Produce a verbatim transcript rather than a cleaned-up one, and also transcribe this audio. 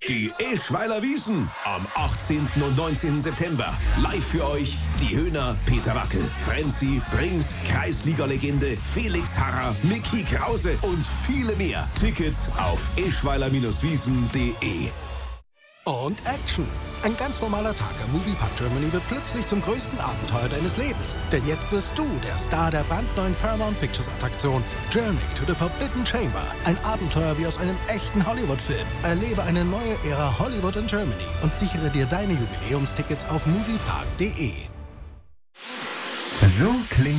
Die Eschweiler Wiesn am achtzehnten und neunzehnten September. Live für euch die Höhner, Peter Wackel, Frenzy, Brings, Kreisliga-Legende, Felix Harrer, Micky Krause und viele mehr. Tickets auf eschweiler wiesn punkt de. Und Action! Ein ganz normaler Tag am Moviepark Germany wird plötzlich zum größten Abenteuer deines Lebens. Denn jetzt wirst du der Star der brandneuen Paramount Pictures Attraktion Journey to the Forbidden Chamber. Ein Abenteuer wie aus einem echten Hollywood-Film. Erlebe eine neue Ära Hollywood in Germany und sichere dir deine Jubiläumstickets auf moviepark punkt de. So klingt